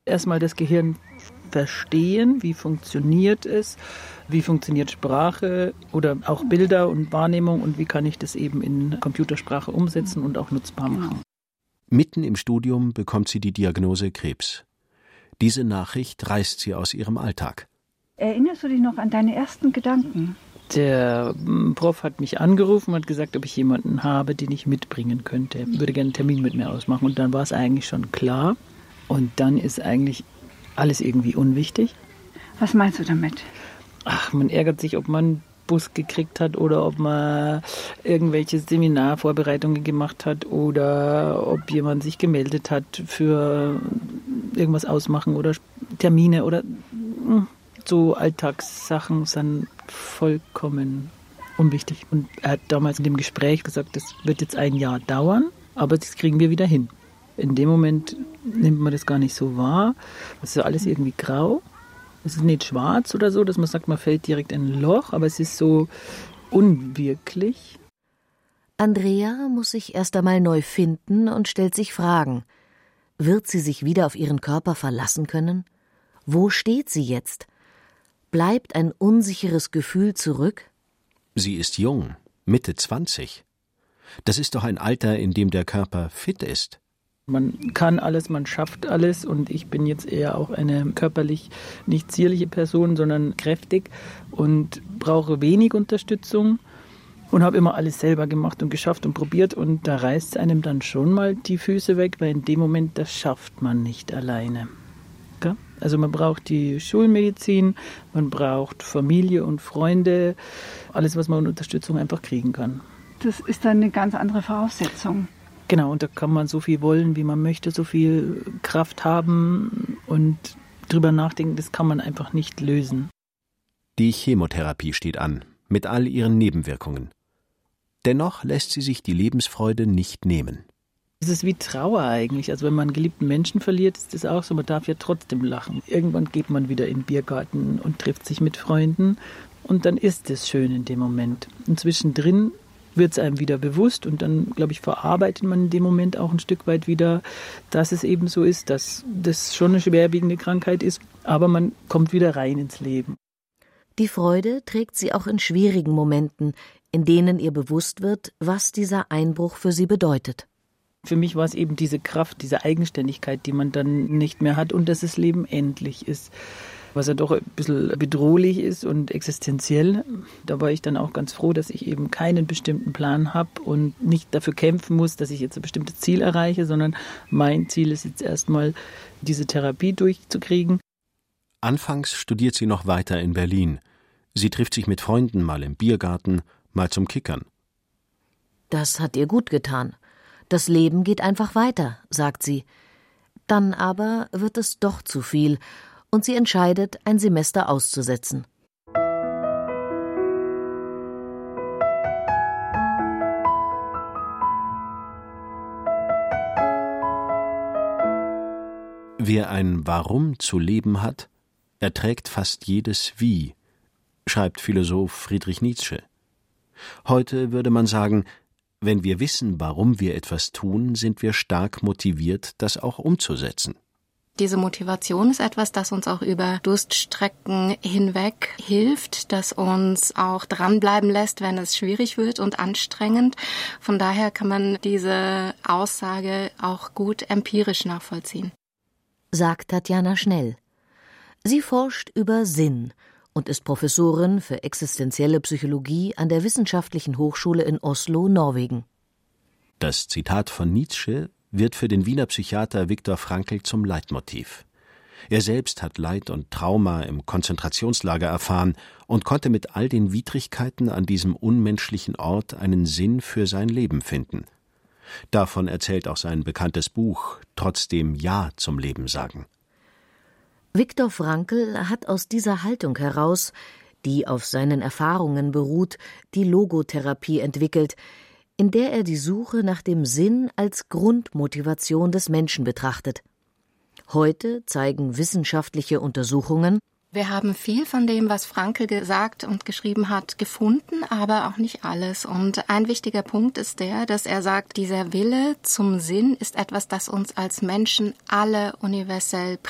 Erstmal das Gehirn verstehen, wie funktioniert es, wie funktioniert Sprache oder auch Bilder und Wahrnehmung und wie kann ich das eben in Computersprache umsetzen und auch nutzbar machen. Mitten im Studium bekommt sie die Diagnose Krebs. Diese Nachricht reißt sie aus ihrem Alltag. Erinnerst du dich noch an deine ersten Gedanken? Der Prof hat mich angerufen und hat gesagt, ob ich jemanden habe, den ich mitbringen könnte. Er würde gerne einen Termin mit mir ausmachen. Und dann war es eigentlich schon klar. Und dann ist eigentlich alles irgendwie unwichtig. Was meinst du damit? Man ärgert sich, ob man einen Bus gekriegt hat oder ob man irgendwelche Seminarvorbereitungen gemacht hat oder ob jemand sich gemeldet hat für irgendwas ausmachen oder Termine oder so Alltagssachen sind vollkommen unwichtig. Und er hat damals in dem Gespräch gesagt, das wird jetzt ein Jahr dauern, aber das kriegen wir wieder hin. In dem Moment nimmt man das gar nicht so wahr. Das ist ja alles irgendwie grau. Es ist nicht schwarz oder so, dass man sagt, man fällt direkt in ein Loch, aber es ist so unwirklich. Andrea muss sich erst einmal neu finden und stellt sich Fragen. Wird sie sich wieder auf ihren Körper verlassen können? Wo steht sie jetzt? Bleibt ein unsicheres Gefühl zurück? Sie ist jung, Mitte 20. Das ist doch ein Alter, in dem der Körper fit ist. Man kann alles, man schafft alles und ich bin jetzt eher auch eine körperlich nicht zierliche Person, sondern kräftig und brauche wenig Unterstützung und habe immer alles selber gemacht und geschafft und probiert und da reißt einem dann schon mal die Füße weg, weil in dem Moment, das schafft man nicht alleine. Okay? Also man braucht die Schulmedizin, man braucht Familie und Freunde, alles, was man an Unterstützung einfach kriegen kann. Das ist dann eine ganz andere Voraussetzung. Genau, und da kann man so viel wollen, wie man möchte, so viel Kraft haben und drüber nachdenken, das kann man einfach nicht lösen. Die Chemotherapie steht an, mit all ihren Nebenwirkungen. Dennoch lässt sie sich die Lebensfreude nicht nehmen. Es ist wie Trauer eigentlich. Also wenn man einen geliebten Menschen verliert, ist das auch so, man darf ja trotzdem lachen. Irgendwann geht man wieder in den Biergarten und trifft sich mit Freunden und dann ist es schön in dem Moment. Und zwischendrin wird es einem wieder bewusst und dann, glaube ich, verarbeitet man in dem Moment auch ein Stück weit wieder, dass es eben so ist, dass das schon eine schwerwiegende Krankheit ist, aber man kommt wieder rein ins Leben. Die Freude trägt sie auch in schwierigen Momenten, in denen ihr bewusst wird, was dieser Einbruch für sie bedeutet. Für mich war es eben diese Kraft, diese Eigenständigkeit, die man dann nicht mehr hat und dass das Leben endlich ist. Was ja doch ein bisschen bedrohlich ist und existenziell. Da war ich dann auch ganz froh, dass ich eben keinen bestimmten Plan habe und nicht dafür kämpfen muss, dass ich jetzt ein bestimmtes Ziel erreiche, sondern mein Ziel ist jetzt erstmal, diese Therapie durchzukriegen. Anfangs studiert sie noch weiter in Berlin. Sie trifft sich mit Freunden mal im Biergarten, mal zum Kickern. Das hat ihr gut getan. Das Leben geht einfach weiter, sagt sie. Dann aber wird es doch zu viel und sie entscheidet, ein Semester auszusetzen. Wer ein Warum zu leben hat, erträgt fast jedes Wie, schreibt Philosoph Friedrich Nietzsche. Heute würde man sagen, wenn wir wissen, warum wir etwas tun, sind wir stark motiviert, das auch umzusetzen. Diese Motivation ist etwas, das uns auch über Durststrecken hinweg hilft, das uns auch dranbleiben lässt, wenn es schwierig wird und anstrengend. Von daher kann man diese Aussage auch gut empirisch nachvollziehen. Sagt Tatjana Schnell. Sie forscht über Sinn und ist Professorin für existenzielle Psychologie an der Wissenschaftlichen Hochschule in Oslo, Norwegen. Das Zitat von Nietzsche wird für den Wiener Psychiater Viktor Frankl zum Leitmotiv. Er selbst hat Leid und Trauma im Konzentrationslager erfahren und konnte mit all den Widrigkeiten an diesem unmenschlichen Ort einen Sinn für sein Leben finden. Davon erzählt auch sein bekanntes Buch »Trotzdem Ja zum Leben sagen«. Viktor Frankl hat aus dieser Haltung heraus, die auf seinen Erfahrungen beruht, die Logotherapie entwickelt, in der er die Suche nach dem Sinn als Grundmotivation des Menschen betrachtet. Heute zeigen wissenschaftliche Untersuchungen, wir haben viel von dem, was Frankl gesagt und geschrieben hat, gefunden, aber auch nicht alles. Und ein wichtiger Punkt ist der, dass er sagt, dieser Wille zum Sinn ist etwas, das uns als Menschen alle universell